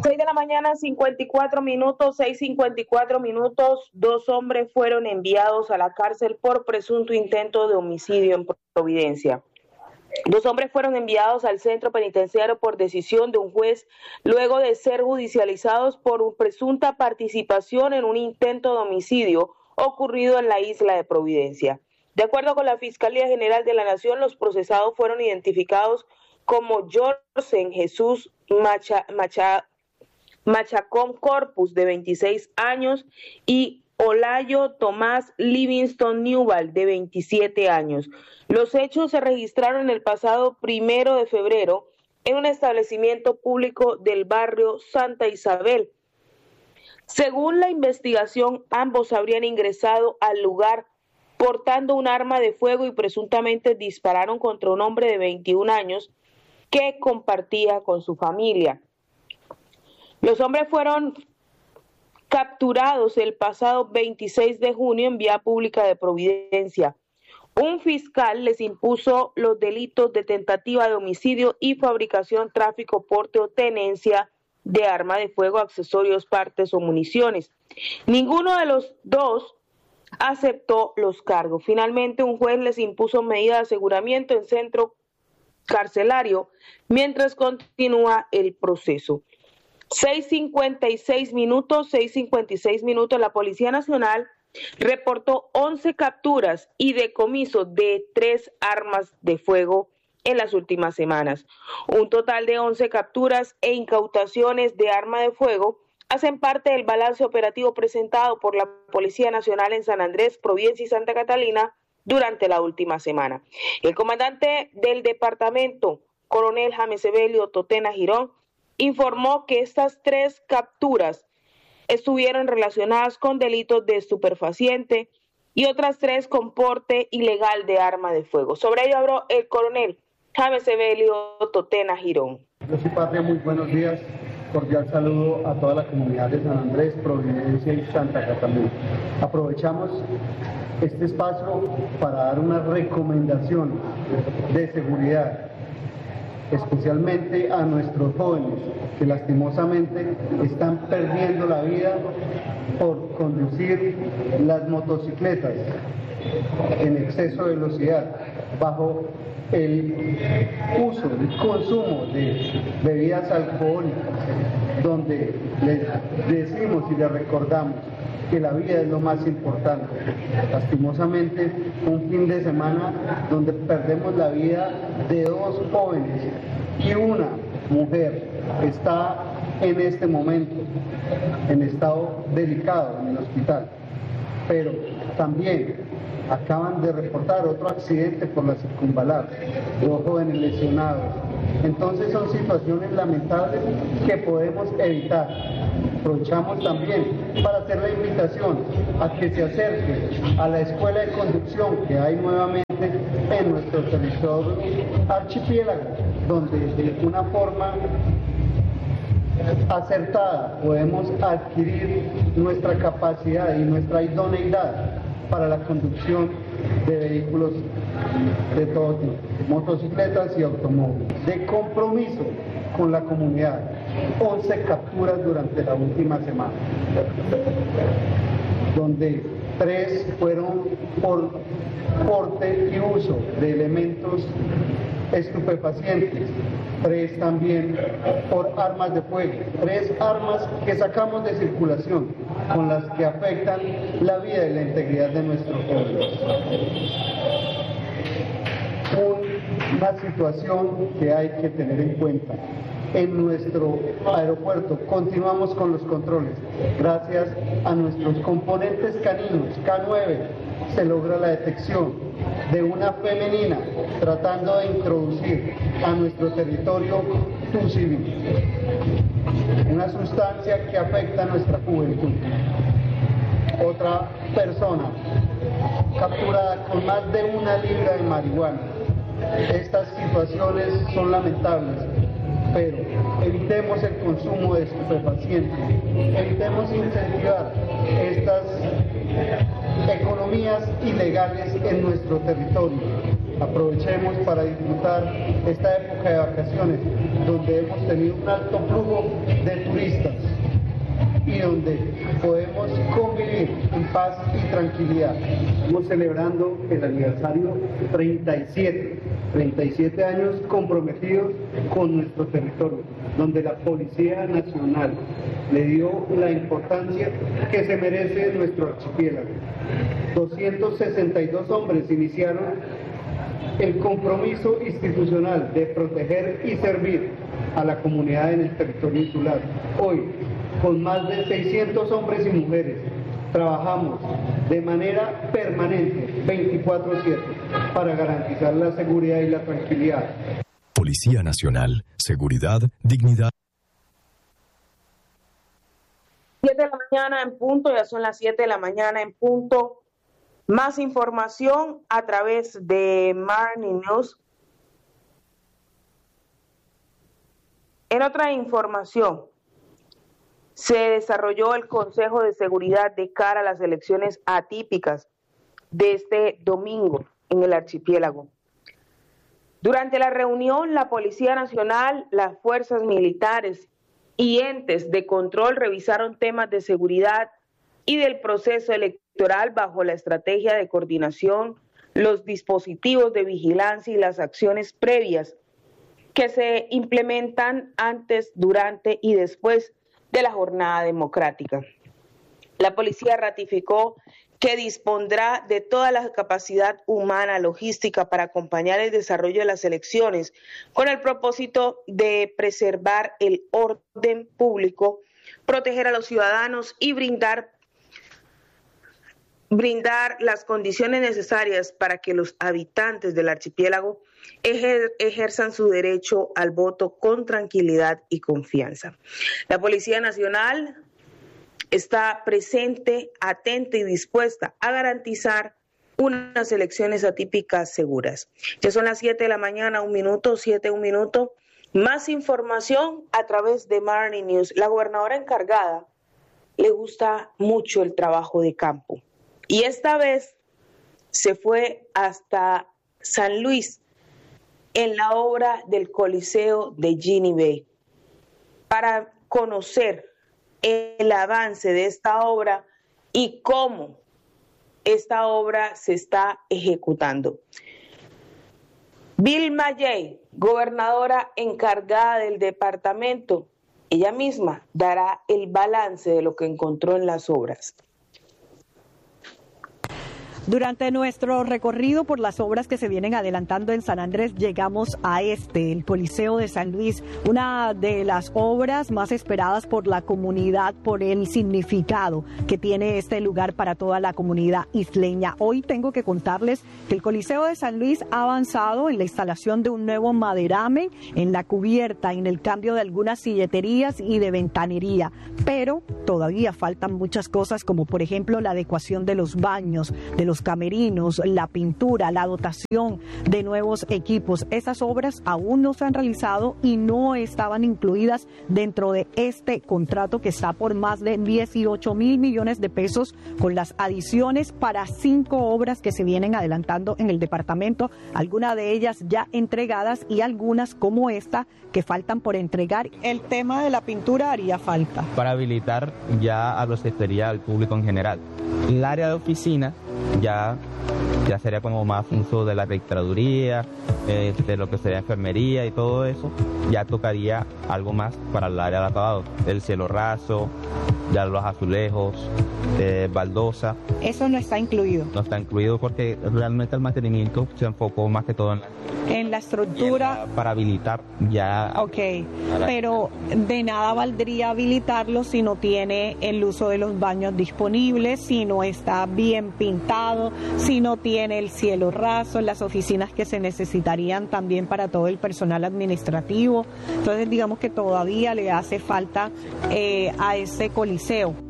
6 de la mañana, 54 minutos, 6:54 minutos. Dos hombres fueron enviados a la cárcel por presunto intento de homicidio en Providencia. Dos hombres fueron enviados al centro penitenciario por decisión de un juez luego de ser judicializados por presunta participación en un intento de homicidio ocurrido en la isla de Providencia. De acuerdo con la Fiscalía General de la Nación, los procesados fueron identificados como Jorsen Jesús Machacón Corpus, de 26 años, y Olayo Tomás Livingston Newell, de 27 años. Los hechos se registraron el pasado 1 de febrero en un establecimiento público del barrio Santa Isabel. Según la investigación, ambos habrían ingresado al lugar portando un arma de fuego y presuntamente dispararon contra un hombre de 21 años que compartía con su familia. Los hombres fueron capturados el pasado 26 de junio en vía pública de Providencia. Un fiscal les impuso los delitos de tentativa de homicidio y fabricación, tráfico, porte o tenencia de arma de fuego, accesorios, partes o municiones. Ninguno de los dos aceptó los cargos. Finalmente, un juez les impuso medida de aseguramiento en centro carcelario mientras continúa el proceso. 6:56 minutos, la Policía Nacional reportó 11 capturas y decomiso de 3 armas de fuego en las últimas semanas. Un total de 11 capturas e incautaciones de arma de fuego hacen parte del balance operativo presentado por la Policía Nacional en San Andrés, Providencia y Santa Catalina durante la última semana. El comandante del departamento, coronel James Evelio Totena Girón, informó que estas 3 capturas estuvieron relacionadas con delitos de estupefaciente y otras 3 con porte ilegal de arma de fuego. Sobre ello habló el coronel James Evelio Totena Girón. Yo soy Patria, muy buenos días. Cordial saludo a toda la comunidad de San Andrés, Providencia y Santa Catalina. Aprovechamos este espacio para dar una recomendación de seguridad, especialmente a nuestros jóvenes que lastimosamente están perdiendo la vida por conducir las motocicletas en exceso de velocidad, bajo el uso, el consumo de bebidas alcohólicas, donde les decimos y les recordamos que la vida es lo más importante. Lastimosamente, un fin de semana donde perdemos la vida de 2 jóvenes y una mujer está en este momento en estado delicado en el hospital. Pero también acaban de reportar otro accidente por la circunvalar, 2 jóvenes lesionados. Entonces son situaciones lamentables que podemos evitar. Aprovechamos también para hacer la invitación a que se acerque a la escuela de conducción que hay nuevamente en nuestro territorio archipiélago, donde de una forma acertada podemos adquirir nuestra capacidad y nuestra idoneidad para la conducción de vehículos de todo tipo, motocicletas y automóviles. De compromiso con la comunidad, 11 capturas durante la última semana, donde 3 fueron por porte y uso de elementos estupefacientes, 3 también por armas de fuego, 3 armas que sacamos de circulación, con las que afectan la vida y la integridad de nuestros jóvenes. Una situación que hay que tener en cuenta. En nuestro aeropuerto continuamos con los controles. Gracias a nuestros componentes caninos, K9, se logra la detección de una femenina tratando de introducir a nuestro territorio tucibis, una sustancia que afecta a nuestra juventud. Otra persona capturada con más de 1 libra de marihuana. Estas situaciones son lamentables, pero evitemos el consumo de estupefacientes, evitemos incentivar estas economías ilegales en nuestro territorio. aprovechemos para disfrutar esta época de vacaciones, donde hemos tenido un alto flujo de turistas y donde podemos convivir en paz y tranquilidad. Estamos celebrando el aniversario 37 años comprometidos con nuestro territorio, donde la Policía Nacional le dio la importancia que se merece nuestro archipiélago. 262 hombres iniciaron el compromiso institucional de proteger y servir a la comunidad en el territorio insular. Hoy, con más de 600 hombres y mujeres, trabajamos de manera permanente, 24/7, para garantizar la seguridad y la tranquilidad. Policía Nacional, seguridad, dignidad. 7 de la mañana en punto, ya son las 7 de la mañana en punto. Más información a través de Marni News. En otra información, se desarrolló el Consejo de Seguridad de cara a las elecciones atípicas de este domingo en el archipiélago. Durante la reunión, la Policía Nacional, las fuerzas militares y entes de control revisaron temas de seguridad y del proceso electoral bajo la estrategia de coordinación, los dispositivos de vigilancia y las acciones previas que se implementan antes, durante y después de la jornada democrática. La policía ratificó que dispondrá de toda la capacidad humana, logística para acompañar el desarrollo de las elecciones con el propósito de preservar el orden público, proteger a los ciudadanos y brindar las condiciones necesarias para que los habitantes del archipiélago ejerzan su derecho al voto con tranquilidad y confianza. La Policía Nacional está presente, atenta y dispuesta a garantizar unas elecciones atípicas seguras. Ya son las 7 de la mañana, 1 minuto, 7, 1 minuto. Más información a través de Marni News. La gobernadora encargada le gusta mucho el trabajo de campo y esta vez se fue hasta San Luis en la obra del Coliseo de Ginny Bay para conocer el avance de esta obra y cómo esta obra se está ejecutando. Vilma Yey, gobernadora encargada del departamento, ella misma dará el balance de lo que encontró en las obras. Durante nuestro recorrido por las obras que se vienen adelantando en San Andrés, llegamos a el Coliseo de San Luis, una de las obras más esperadas por la comunidad por el significado que tiene este lugar para toda la comunidad isleña. Hoy tengo que contarles que el Coliseo de San Luis ha avanzado en la instalación de un nuevo maderamen, en la cubierta, en el cambio de algunas silleterías y de ventanería, pero todavía faltan muchas cosas, como por ejemplo la adecuación de los baños, de los camerinos, la pintura, la dotación de nuevos equipos. Esas obras aún no se han realizado y no estaban incluidas dentro de este contrato que está por más de 18,000 millones de pesos, con las adiciones para 5 obras que se vienen adelantando en el departamento, algunas de ellas ya entregadas y algunas como esta que faltan por entregar. El tema de la pintura haría falta para habilitar ya a lo que sería al público en general. El área de oficina ya sería como más uso de la registraduría, de lo que sería enfermería y todo eso. Ya tocaría algo más para el área de acabado, el cielo raso, ya los azulejos, baldosa. Eso no está incluido. No está incluido porque realmente el mantenimiento se enfocó más que todo en la estructura. Para habilitar ya. Ok, pero de nada valdría habilitarlo si no tiene el uso de los baños disponibles, si no está bien pintado, si no tiene el cielo raso, las oficinas que se necesitarían también para todo el personal administrativo. Entonces digamos que todavía le hace falta a ese coliseo.